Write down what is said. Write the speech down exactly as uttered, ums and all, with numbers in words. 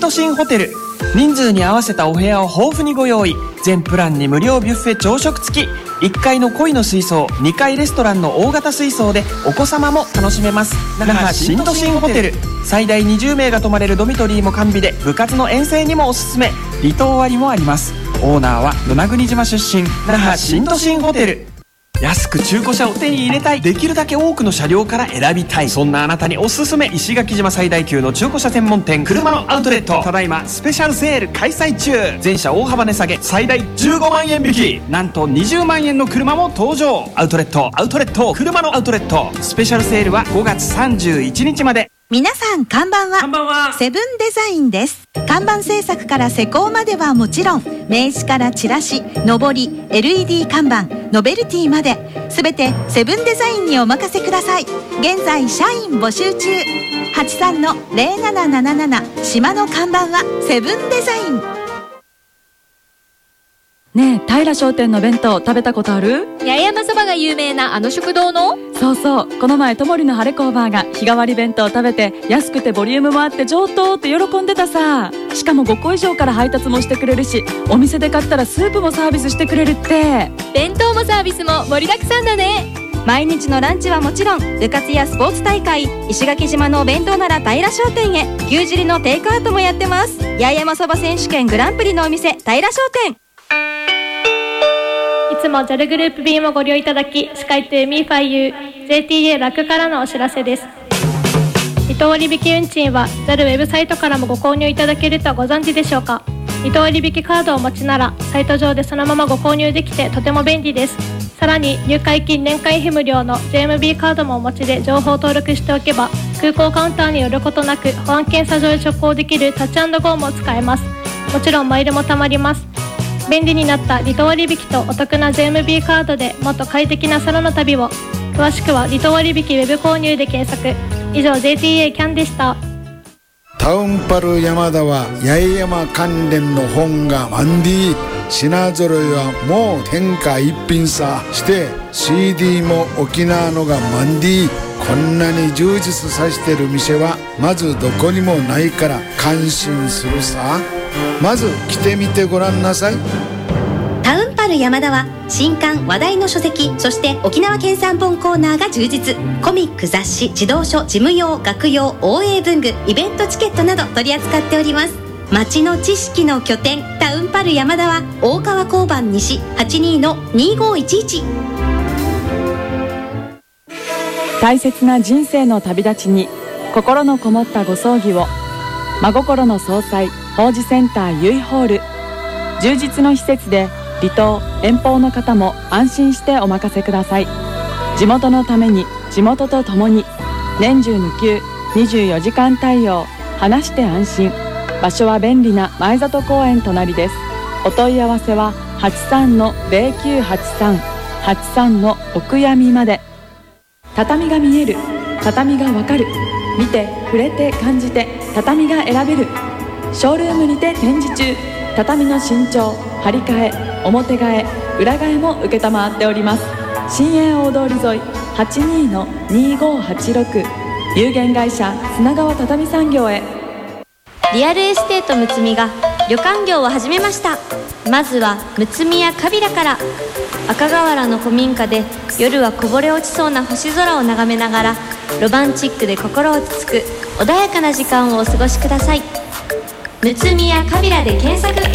都心ホテル。人数に合わせたお部屋を豊富にご用意。全プランに無料ビュッフェ朝食付き。いっかいの恋の水槽、にかいレストランの大型水槽でお子様も楽しめます。那覇新都心ホテル。最大にじゅうめいが泊まれるドミトリーも完備で、部活の遠征にもおすすめ。離島割もあります。オーナーは与那国島出身、那覇新都心ホテル。安く中古車を手に入れたい。できるだけ多くの車両から選びたい。そんなあなたにおすすめ。石垣島最大級の中古車専門店、車のアウトレット。ただいまスペシャルセール開催中。全車大幅値下げ、最大じゅうごまんえん引き。なんとにじゅうまんえんの車も登場。アウトレットアウトレット車のアウトレット。スペシャルセールはごがつさんじゅういちにちまで。 皆さんこんばんは。 こんばんは。 セブンデザインです。看板制作から施工まではもちろん、名刺からチラシ、のぼり、エルイーディー 看板、ノベルティまで、すべてセブンデザインにお任せください。現在社員募集中。はちさんのゼロなななななな、島の看板はセブンデザイン。 ねえ、平商店の弁当食べたことある？ 八重山そばが有名なあの食堂の？ そうそう、この前ともりの晴れ工場が日替わり弁当食べて、安くてボリュームもあって上等って喜んでたさ。しかもごこ以上から配達もしてくれるし、お店で買ったらスープもサービスしてくれるって。 弁当もサービスも盛りだくさんだね。毎日のランチはもちろん、部活やスポーツ大会、石垣島のお弁当なら平商店へ。牛汁のテイクアウトもやってます。八重山そば選手権グランプリのお店、平商店。 いつも ジャル グループ便もご利用いただき、スカイトゥーミーファイユー ジェーティーエー ラックからのお知らせです。離島割引運賃は ジャル ウェブサイトからもご購入いただけるとご存知でしょうか。離島割引カードをお持ちなら、サイト上でそのままご購入できてとても便利です。さらに入会金年会費無料の ジェーエムビー カードもお持ちで、情報登録しておけば空港カウンターに寄ることなく保安検査場へ直行できるタッチ&ゴーも使えます。もちろんマイルも貯まります。便利になった離島割引とお得な ジェーエムビー カードでもっと快適な空の旅を。詳しくは離島割引ウェブ購入で検索。以上 ジェーティーエー キャンでした。 タウンパル山田は八重山関連の本がマンディー。品揃いはもう天下一品さ。して シーディー も沖縄のがマンディー。こんなに充実させてる店はまずどこにもないから感心するさ。まず来てみてごらんなさい。 タウンパル山田は新刊話題の書籍、そして沖縄県産本コーナーが充実。コミック、雑誌、児童書、事務用、学用、応援文具、イベントチケットなど取り扱っております。町の知識の拠点、タウンパル山田は大川交番西 はちにーのにーごーいちいち。 大切な人生の旅立ちに心のこもったご葬儀を。真心の総裁法事センターゆいホール。充実の施設で離島遠方の方も安心してお任せください。地元のために、地元と共に。年中無休、にじゅうよじかん対応。話して安心。場所は便利な前里公園隣です。お問い合わせは はちさんのゼロきゅうはちさん はちさんのおくやみまで。畳が見える、畳がわかる。見て触れて感じて、畳が選べる。ショールームにて展示中。畳の新調、張り替え、表替え、裏替えも承っております。新栄大通り沿い はちにーのにーごーはちろく。有限会社砂川畳産業へ。 リアルエステートむつみが旅館業を始めました。まずはむつみやカビラから。赤瓦の古民家で夜はこぼれ落ちそうな星空を眺めながら、ロマンチックで心落ち着く穏やかな時間をお過ごしください。むつみやカビラで検索。